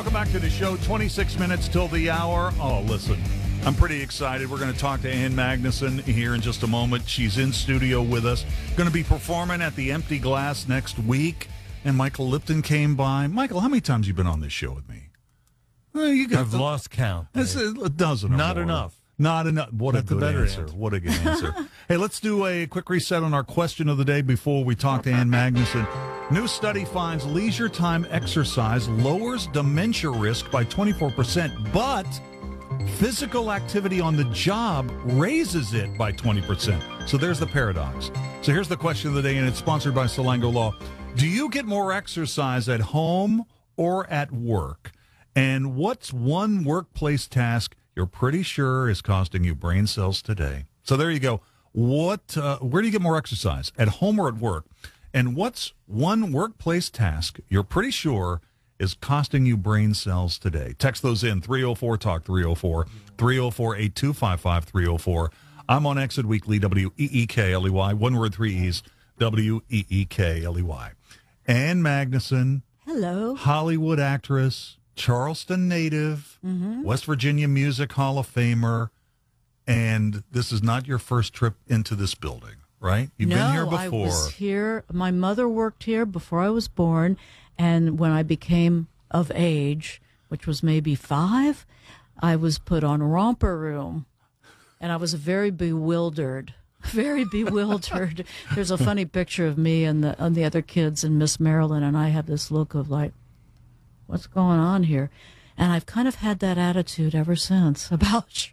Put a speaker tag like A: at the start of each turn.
A: Welcome back to the show. 26 minutes till the hour. Oh, listen, I'm pretty excited. We're going to talk to Ann Magnuson here in just a moment. She's in studio with us. Going to be performing at the Empty Glass next week. And Michael Lipton came by. Michael, how many times have you been on this show with me?
B: I've lost count.
A: It's a dozen or
B: Not
A: more.
B: enough.
A: Not enough. What
B: That's
A: a
B: a
A: good
B: better
A: answer.
B: answer.
A: What a good answer. Hey, let's do a quick reset on our question of the day before we talk to Ann Magnuson. New study finds leisure time exercise lowers dementia risk by 24%, but physical activity on the job raises it by 20%. So there's the paradox. So here's the question of the day, and it's sponsored by Salango Law. Do you get more exercise at home or at work? And what's one workplace task you're pretty sure is costing you brain cells today? So there you go. Where do you get more exercise, at home or at work? And what's one workplace task you're pretty sure is costing you brain cells today? Text those in, 304-TALK, 304-825-5304. I'm on Exit Weekly, WEEKLEY, one word, three E's, WEEKLEY. Ann Magnuson.
C: Hello.
A: Hollywood actress, Charleston native, West Virginia Music Hall of Famer, and this is not your first trip into this building, right? You've been here before.
C: I was here. My mother worked here before I was born, and when I became of age, which was maybe 5, I was put on romper room, and I was very bewildered. Very bewildered. There's a funny picture of me and the other kids and Miss Marilyn, and I have this look of like, what's going on here? And I've kind of had that attitude ever since about